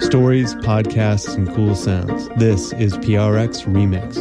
Stories, podcasts, and cool sounds. This is PRX Remix.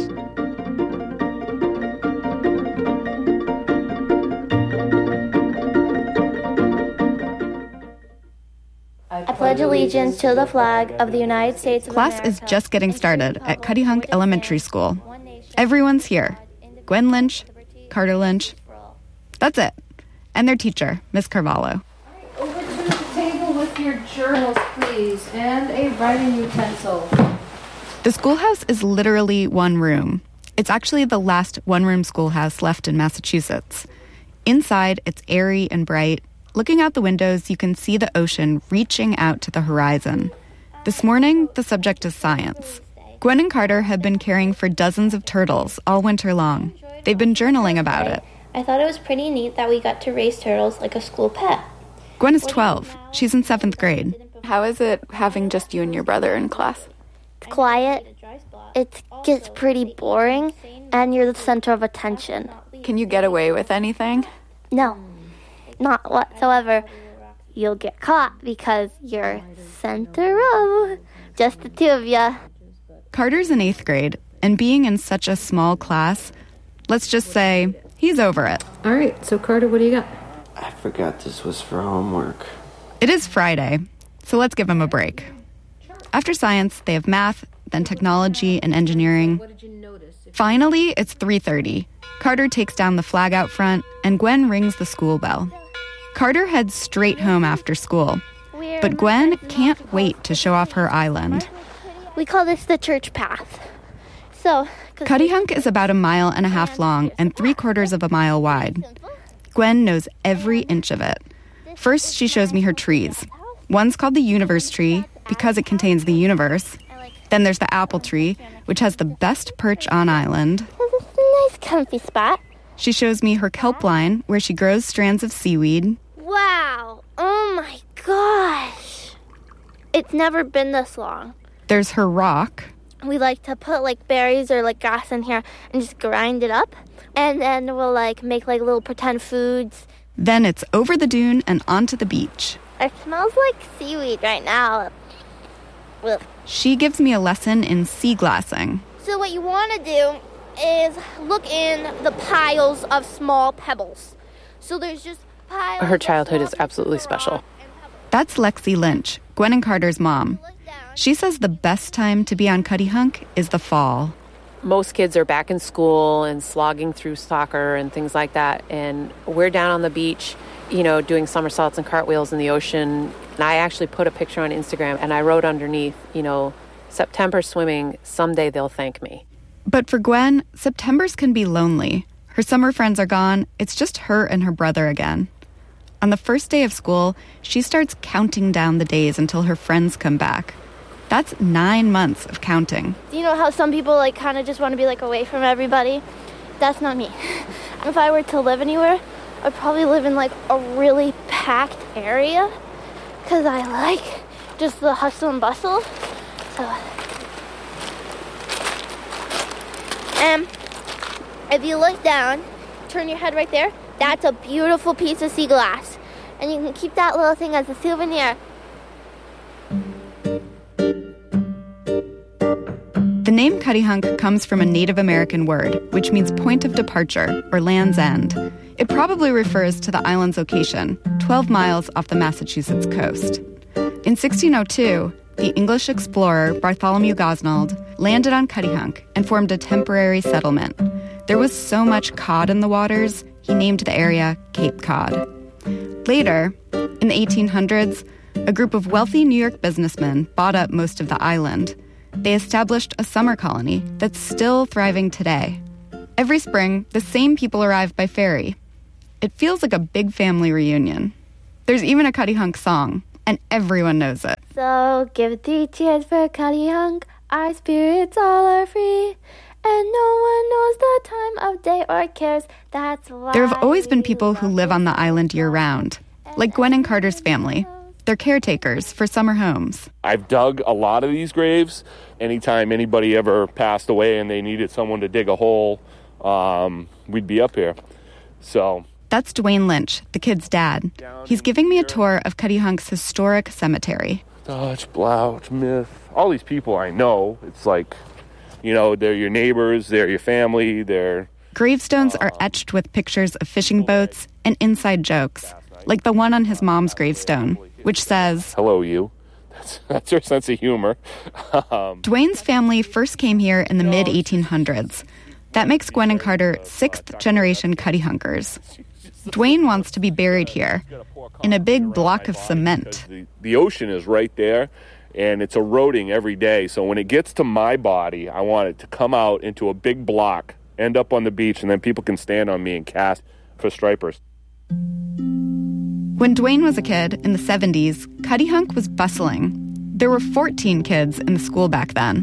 I pledge allegiance to the flag of the United States of America. Class is just getting started at Cuttyhunk Elementary School. Everyone's here. Gwen Lynch, Carter Lynch. That's it. And their teacher, Miss Carvalho. Over to the table with your journals, please, and a writing utensil. The schoolhouse is literally one room. It's actually the last one-room schoolhouse left in Massachusetts. Inside, it's airy and bright. Looking out the windows, you can see the ocean reaching out to the horizon. This morning, the subject is science. Gwen and Carter have been caring for dozens of turtles all winter long. They've been journaling about it. I thought it was pretty neat that we got to raise turtles like a school pet. Gwen is 12. She's in 7th grade. How is it having just you and your brother in class? It's quiet, it gets pretty boring, and you're the center of attention. Can you get away with anything? No, not whatsoever. You'll get caught because you're center of just the two of you. Carter's in 8th grade, and being in such a small class, let's just say he's over it. All right, so Carter, what do you got? I forgot this was for homework. It is Friday, so let's give him a break. After science, they have math, then technology and engineering. Finally, it's 3:30. Carter takes down the flag out front, and Gwen rings the school bell. Carter heads straight home after school, but Gwen can't wait to show off her island. We call this the church path. Cuttyhunk is about 1.5 miles long and 3/4 of a mile wide. Gwen knows every inch of it. First, she shows me her trees. One's called the universe tree because it contains the universe. Then there's the apple tree, which has the best perch on island. This is a nice comfy spot. She shows me her kelp line, where she grows strands of seaweed. Wow, oh my gosh. It's never been this long. There's her rock. We like to put berries or grass in here and just grind it up. And then we'll make little pretend foods. Then it's over the dune and onto the beach. It smells like seaweed right now. Ugh. She gives me a lesson in sea glassing. So what you want to do is look in the piles of small pebbles. So there's just piles. Her childhood is absolutely special. That's Lexi Lynch, Gwen and Carter's mom. She says the best time to be on Cuttyhunk is the fall. Most kids are back in school and slogging through soccer and things like that. And we're down on the beach, doing somersaults and cartwheels in the ocean. And I actually put a picture on Instagram and I wrote underneath, September swimming, someday they'll thank me. But for Gwen, Septembers can be lonely. Her summer friends are gone. It's just her and her brother again. On the first day of school, she starts counting down the days until her friends come back. That's 9 months of counting. You know how some people kind of just want to be away from everybody? That's not me. If I were to live anywhere, I'd probably live in a really packed area because I like just the hustle and bustle. So, if you look down, turn your head right there, that's a beautiful piece of sea glass. And you can keep that little thing as a souvenir. The name Cuttyhunk comes from a Native American word, which means point of departure, or land's end. It probably refers to the island's location, 12 miles off the Massachusetts coast. In 1602, the English explorer Bartholomew Gosnold landed on Cuttyhunk and formed a temporary settlement. There was so much cod in the waters, he named the area Cape Cod. Later, in the 1800s, a group of wealthy New York businessmen bought up most of the island. They established a summer colony that's still thriving today. Every spring, the same people arrive by ferry. It feels like a big family reunion. There's even a Cuttyhunk song, and everyone knows it. So give 3 cheers for Cuttyhunk, our spirits all are free, and no one knows the time of day or cares, that's why. There have always been people who live on the island year-round, like Gwen and Carter's family. They're caretakers for summer homes. I've dug a lot of these graves. Anytime anybody ever passed away and they needed someone to dig a hole, we'd be up here. So That's Dwayne Lynch, the kid's dad. He's giving me a tour of Cuttyhunk's historic cemetery. Dutch, Blouch, Myth, all these people I know. It's like, you know, they're your neighbors, they're your family, they're... Gravestones are etched with pictures of fishing boats and inside jokes, like the one on his mom's gravestone, which says, "Hello, you." That's her sense of humor. Dwayne's family first came here in the mid-1800s. That makes Gwen and Carter sixth-generation Cuttyhunkers. Dwayne wants to be buried here, in a big block of cement. The ocean is right there, and it's eroding every day. So when it gets to my body, I want it to come out into a big block, end up on the beach, and then people can stand on me and cast for stripers. When Dwayne was a kid in the 70s, Cuttyhunk was bustling. There were 14 kids in the school back then.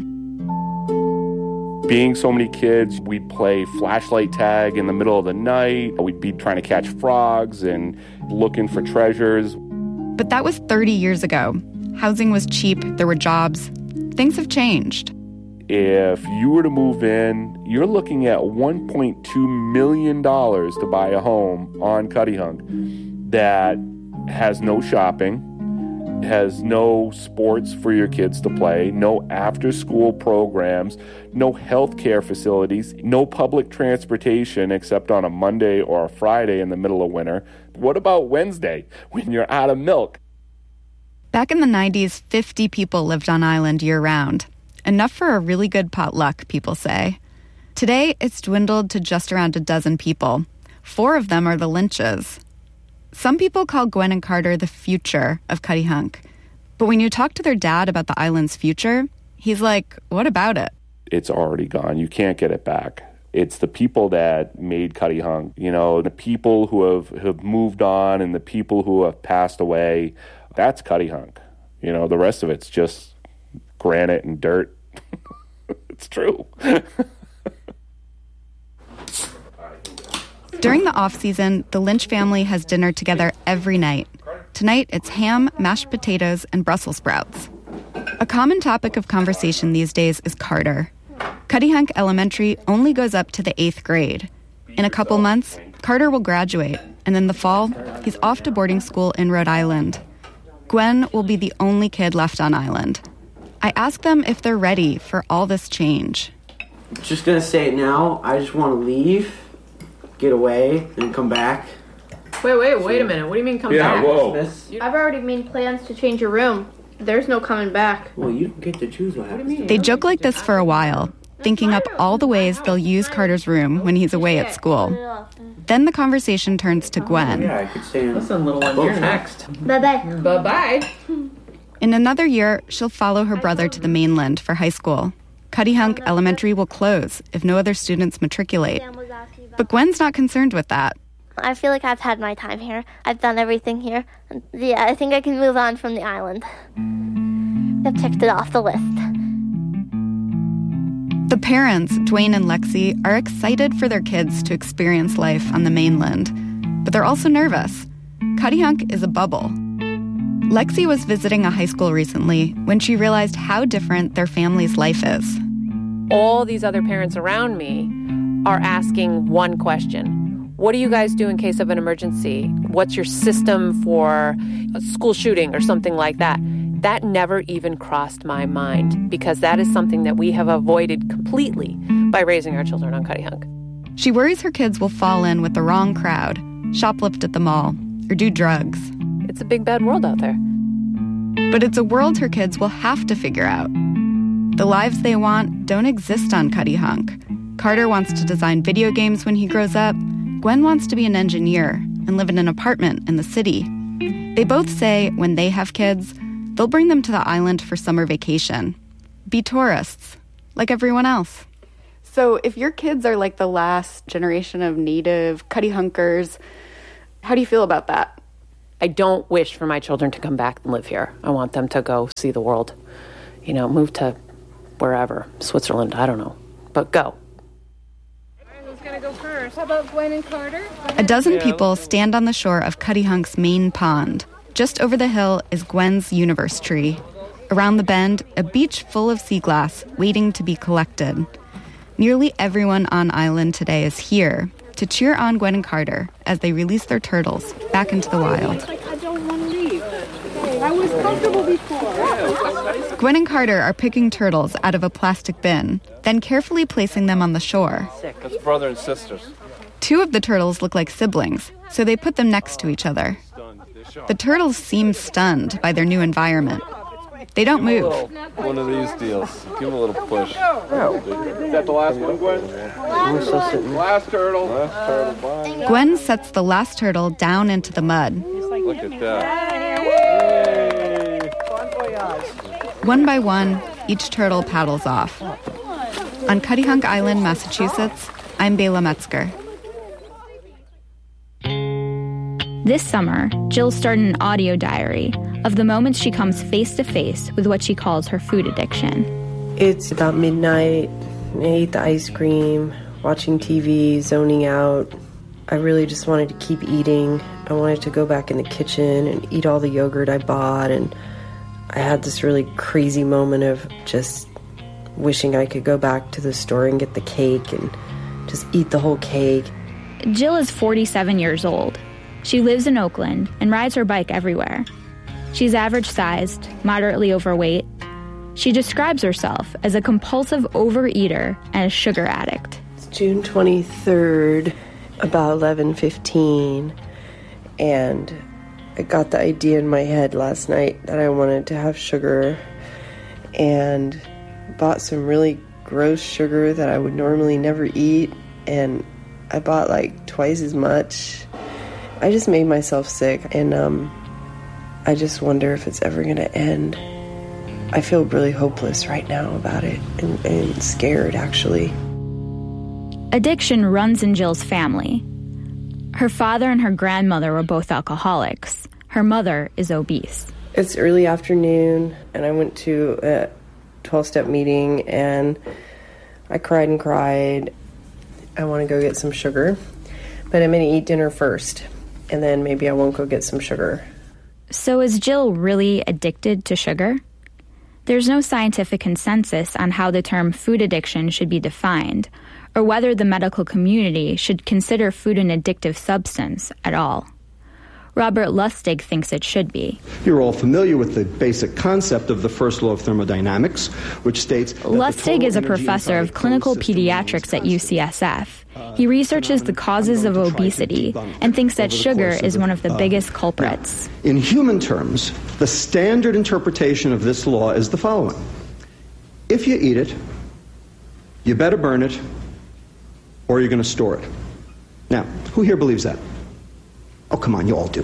Being so many kids, we'd play flashlight tag in the middle of the night. We'd be trying to catch frogs and looking for treasures. But that was 30 years ago. Housing was cheap, there were jobs. Things have changed. If you were to move in, you're looking at $1.2 million to buy a home on Cuttyhunk that has no shopping, has no sports for your kids to play, no after-school programs, no health care facilities, no public transportation except on a Monday or a Friday in the middle of winter. What about Wednesday when you're out of milk? Back in the 90s, 50 people lived on island year-round. Enough for a really good potluck, people say. Today, it's dwindled to just around a dozen people. 4 of them are the Lynches. Some people call Gwen and Carter the future of Cuttyhunk. But when you talk to their dad about the island's future, he's like, what about it? It's already gone. You can't get it back. It's the people that made Cuttyhunk, you know, the people who have moved on and the people who have passed away. That's Cuttyhunk. You know, the rest of it's just granite and dirt. It's true. During the off-season, the Lynch family has dinner together every night. Tonight, it's ham, mashed potatoes, and Brussels sprouts. A common topic of conversation these days is Carter. Cuttyhunk Elementary only goes up to the 8th grade. In a couple months, Carter will graduate, and in the fall, he's off to boarding school in Rhode Island. Gwen will be the only kid left on island. I ask them if they're ready for all this change. Just gonna say it now. I just want to leave, get away, and come back. Wait a minute. What do you mean come back? Yeah, whoa. I've already made plans to change your room. There's no coming back. Well, you don't get to choose what happens. They joke like this for a while, thinking up all the ways they'll use Carter's room when he's away at school. Then the conversation turns to Gwen. Yeah, I could stay in. Listen, little one, you're next. Bye-bye. Bye-bye. In another year, she'll follow her brother to the mainland for high school. Cuttyhunk Elementary will close if no other students matriculate. But Gwen's not concerned with that. I feel like I've had my time here. I've done everything here. Yeah, I think I can move on from the island. I've checked it off the list. The parents, Dwayne and Lexi, are excited for their kids to experience life on the mainland. But they're also nervous. Cuttyhunk is a bubble. Lexi was visiting a high school recently when she realized how different their family's life is. All these other parents around me are asking one question. What do you guys do in case of an emergency? What's your system for a school shooting or something like that? That never even crossed my mind because that is something that we have avoided completely by raising our children on Cuttyhunk. She worries her kids will fall in with the wrong crowd, shoplift at the mall, or do drugs. It's a big, bad world out there. But it's a world her kids will have to figure out. The lives they want don't exist on Cuttyhunk. Carter wants to design video games when he grows up. Gwen wants to be an engineer and live in an apartment in the city. They both say when they have kids, they'll bring them to the island for summer vacation. Be tourists, like everyone else. So if your kids are like the last generation of native Cuttyhunkers, how do you feel about that? I don't wish for my children to come back and live here. I want them to go see the world. You know, move to wherever, Switzerland, I don't know. But go. Who's going to go first? How about Gwen and Carter? A dozen people stand on the shore of Cuttyhunk's main pond. Just over the hill is Gwen's universe tree. Around the bend, a beach full of sea glass waiting to be collected. Nearly everyone on island today is here to cheer on Gwen and Carter as they release their turtles back into the wild. I don't want to leave. I was comfortable before. Gwen and Carter are picking turtles out of a plastic bin, then carefully placing them on the shore. That's brother and sisters. 2 of the turtles look like siblings, so they put them next to each other. The turtles seem stunned by their new environment. They don't move. One of these deals. Give him a little push. Is that the last one, Gwen? Last turtle. Bye. Gwen sets the last turtle down into the mud. Look at that. One by one, each turtle paddles off. On Cuttyhunk Island, Massachusetts, I'm Bela Metzger. This summer, Jill started an audio diary of the moments she comes face to face with what she calls her food addiction. It's about midnight. I ate the ice cream, watching TV, zoning out. I really just wanted to keep eating. I wanted to go back in the kitchen and eat all the yogurt I bought, and I had this really crazy moment of just wishing I could go back to the store and get the cake and just eat the whole cake. Jill is 47 years old. She lives in Oakland and rides her bike everywhere. She's average-sized, moderately overweight. She describes herself as a compulsive overeater and a sugar addict. It's June 23rd, about 11:15, and I got the idea in my head last night that I wanted to have sugar, and bought some really gross sugar that I would normally never eat, and I bought like twice as much. I just made myself sick, and I just wonder if it's ever going to end. I feel really hopeless right now about it, and scared, actually. Addiction runs in Jill's family. Her father and her grandmother were both alcoholics. Her mother is obese. It's early afternoon, and I went to a 12-step meeting, and I cried and cried. I want to go get some sugar, but I'm going to eat dinner first, and then maybe I won't go get some sugar. So is Jill really addicted to sugar? There's no scientific consensus on how the term food addiction should be defined, or whether the medical community should consider food an addictive substance at all. Robert Lustig thinks it should be. You're all familiar with the basic concept of the first law of thermodynamics, which states that Lustig is a professor of clinical pediatrics at UCSF. He researches the causes of obesity and thinks that sugar is one of the biggest culprits. Now, in human terms, the standard interpretation of this law is the following. If you eat it, you better burn it, or you're going to store it. Now, who here believes that? Oh, come on, you all do.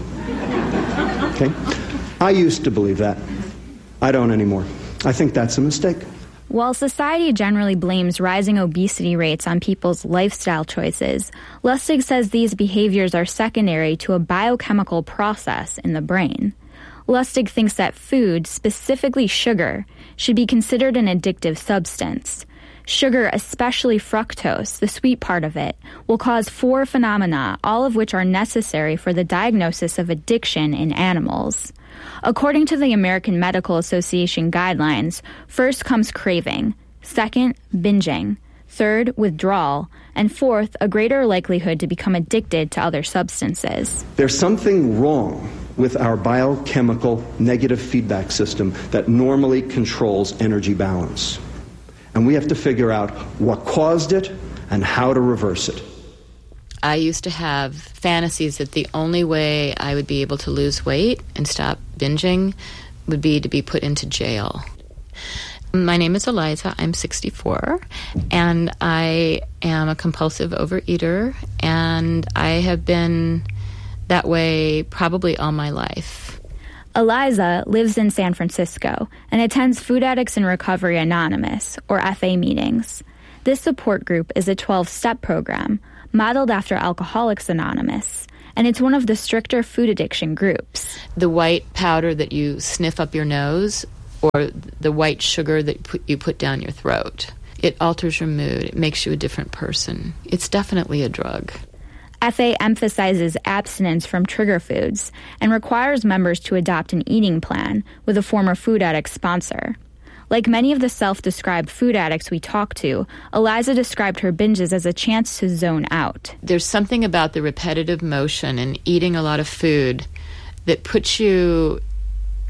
Okay? I used to believe that. I don't anymore. I think that's a mistake. While society generally blames rising obesity rates on people's lifestyle choices, Lustig says these behaviors are secondary to a biochemical process in the brain. Lustig thinks that food, specifically sugar, should be considered an addictive substance. Sugar, especially fructose, the sweet part of it, will cause 4 phenomena, all of which are necessary for the diagnosis of addiction in animals. According to the American Medical Association guidelines, first comes craving, second, binging, third, withdrawal, and fourth, a greater likelihood to become addicted to other substances. There's something wrong with our biochemical negative feedback system that normally controls energy balance. And we have to figure out what caused it and how to reverse it. I used to have fantasies that the only way I would be able to lose weight and stop binging would be to be put into jail. My name is Eliza. I'm 64, and I am a compulsive overeater, and I have been that way probably all my life. Eliza lives in San Francisco and attends Food Addicts in Recovery Anonymous, or FA meetings. This support group is a 12-step program modeled after Alcoholics Anonymous, and it's one of the stricter food addiction groups. The white powder that you sniff up your nose, or the white sugar that you put down your throat, it alters your mood. It makes you a different person. It's definitely a drug. FA emphasizes abstinence from trigger foods and requires members to adopt an eating plan with a former food addict sponsor. Like many of the self-described food addicts we talked to, Eliza described her binges as a chance to zone out. There's something about the repetitive motion and eating a lot of food that puts you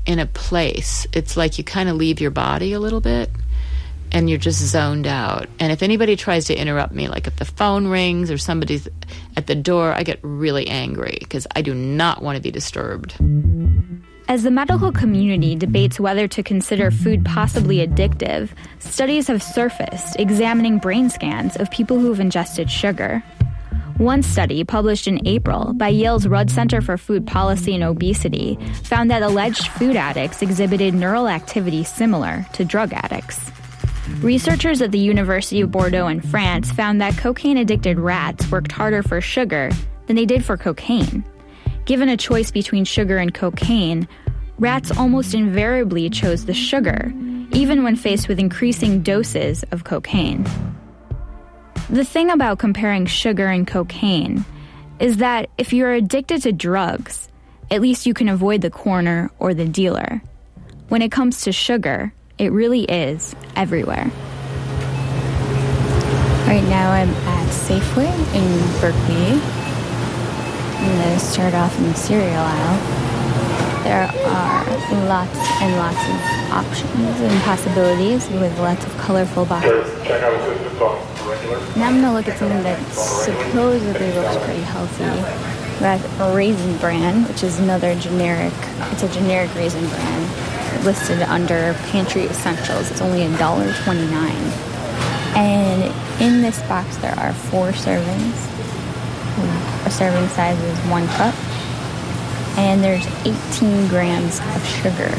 in a place. It's like you kind of leave your body a little bit and you're just zoned out. And if anybody tries to interrupt me, like if the phone rings or somebody's at the door, I get really angry because I do not want to be disturbed. As the medical community debates whether to consider food possibly addictive, studies have surfaced examining brain scans of people who have ingested sugar. One study, published in April by Yale's Rudd Center for Food Policy and Obesity, found that alleged food addicts exhibited neural activity similar to drug addicts. Researchers at the University of Bordeaux in France found that cocaine-addicted rats worked harder for sugar than they did for cocaine. Given a choice between sugar and cocaine, rats almost invariably chose the sugar, even when faced with increasing doses of cocaine. The thing about comparing sugar and cocaine is that if you're addicted to drugs, at least you can avoid the coroner or the dealer. When it comes to sugar, it really is everywhere. Right now I'm at Safeway in Berkeley. I'm going to start off in the cereal aisle. There are lots and lots of options and possibilities with lots of colorful boxes. Now I'm going to look at something that supposedly looks pretty healthy. We have Raisin Bran, which is another generic, it's a generic Raisin Bran listed under Pantry Essentials. It's only $1.29. And in this box there are 4 servings. A serving size is 1 cup. And there's 18 grams of sugar.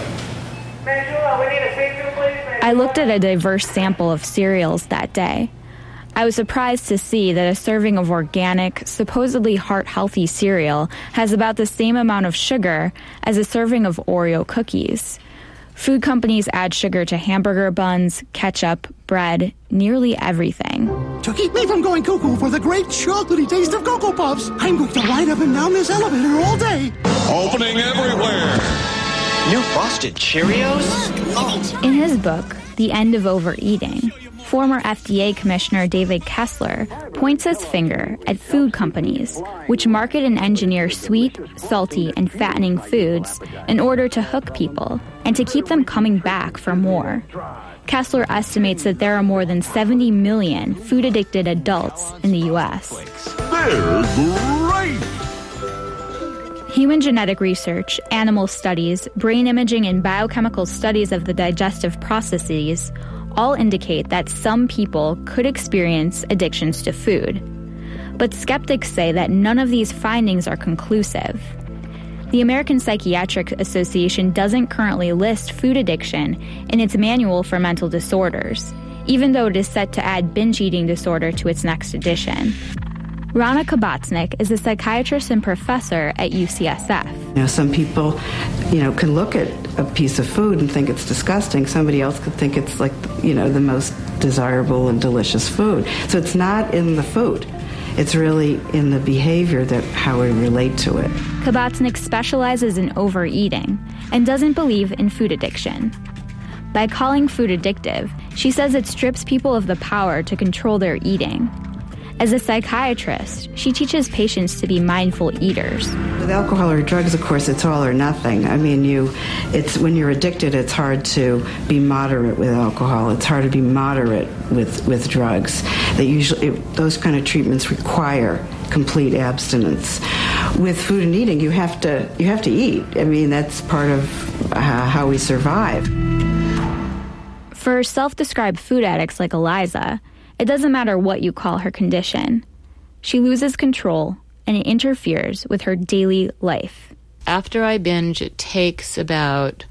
I looked at a diverse sample of cereals that day. I was surprised to see that a serving of organic, supposedly heart-healthy cereal has about the same amount of sugar as a serving of Oreo cookies. Food companies add sugar to hamburger buns, ketchup, bread, nearly everything. To keep me from going cuckoo for the great chocolatey taste of Cocoa Puffs, I'm going to ride up and down this elevator all day. Opening everywhere. New Frosted Cheerios? In his book, The End of Overeating, former FDA Commissioner David Kessler points his finger at food companies, which market and engineer sweet, salty, and fattening foods in order to hook people and to keep them coming back for more. Kessler estimates that there are more than 70 million food-addicted adults in the U.S. They're great! Human genetic research, animal studies, brain imaging, and biochemical studies of the digestive processes all indicate that some people could experience addictions to food. But skeptics say that none of these findings are conclusive. The American Psychiatric Association doesn't currently list food addiction in its manual for mental disorders, even though it is set to add binge eating disorder to its next edition. Rana Kabatsnik is a psychiatrist and professor at UCSF. Some people, can look at a piece of food and think it's disgusting. Somebody else could think it's like, the most desirable and delicious food. So it's not in the food. It's really in the behavior that how we relate to it. Kabatsnik specializes in overeating and doesn't believe in food addiction. By calling food addictive, she says it strips people of the power to control their eating. As a psychiatrist, she teaches patients to be mindful eaters. With alcohol or drugs, of course, it's all or nothing. I mean, it's when you're addicted, it's hard to be moderate with alcohol. It's hard to be moderate with drugs. Those kind of treatments require complete abstinence. With food and eating, you have to eat. I mean, that's part of how we survive. For self-described food addicts like Eliza, it doesn't matter what you call her condition. She loses control, and it interferes with her daily life. After I binge, it takes about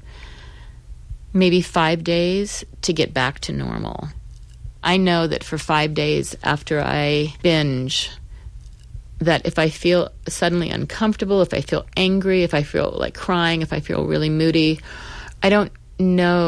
maybe 5 days to get back to normal. I know that for 5 days after I binge, that if I feel suddenly uncomfortable, if I feel angry, if I feel like crying, if I feel really moody, I don't know